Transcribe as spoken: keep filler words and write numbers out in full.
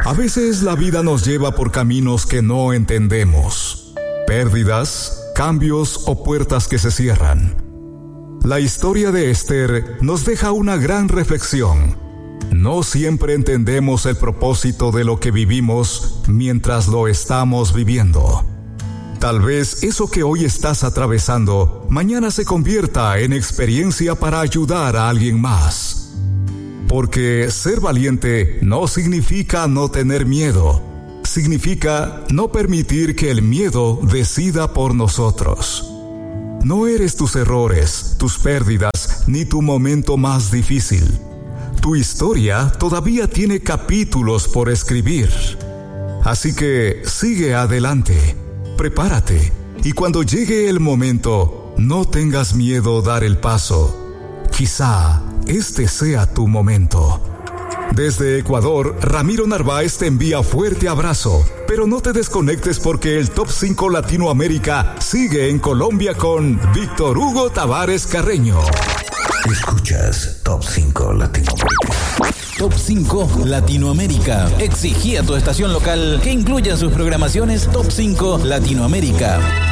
A veces la vida nos lleva por caminos que no entendemos. Pérdidas, cambios o puertas que se cierran. La historia de Esther nos deja una gran reflexión. No siempre entendemos el propósito de lo que vivimos mientras lo estamos viviendo. Tal vez eso que hoy estás atravesando, mañana se convierta en experiencia para ayudar a alguien más. Porque ser valiente no significa no tener miedo. Significa no permitir que el miedo decida por nosotros. No eres tus errores, tus pérdidas, ni tu momento más difícil. Tu historia todavía tiene capítulos por escribir. Así que sigue adelante, prepárate, y cuando llegue el momento, no tengas miedo dar el paso. Quizá este sea tu momento. Desde Ecuador, Ramiro Narváez te envía fuerte abrazo, pero no te desconectes porque el Top cinco Latinoamérica sigue en Colombia con Víctor Hugo Tavares Carreño. Escuchas Top cinco Latinoamérica. Top cinco Latinoamérica. Exigía tu estación local que incluya en sus programaciones Top cinco Latinoamérica.